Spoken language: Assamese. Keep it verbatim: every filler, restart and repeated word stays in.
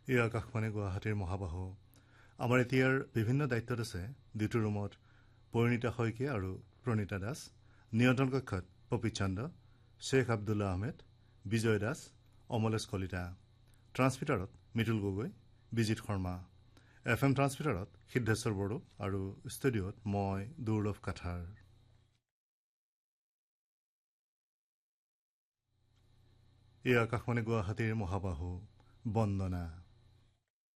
এই আকাশবাণী গুৱাহাটীৰ মহাবাহু আমাৰ এতিয়াৰ বিভিন্ন দায়িত্বত আছে দ্বিতীয় ৰুমত পৰিণীতা শইকীয়া আৰু প্ৰণীতা দাস, নিয়ন্ত্ৰণ কক্ষত পপিত চন্দ, শ্বেখ আব্দুল্লা আহমেদ, বিজয় দাস, অমলেশ কলিতা, ট্ৰান্সমিটাৰত মিতুল গগৈ, বিজিত শৰ্মা, এফ এম ট্ৰান্সমিটাৰত সিদ্ধেশ্বৰ বড়ো আৰু ষ্টুডিঅ'ত মই দুৰ্লভ কাঠাৰ। এই আকাশবাণী গুৱাহাটীৰ মহাবাহু বন্দনা।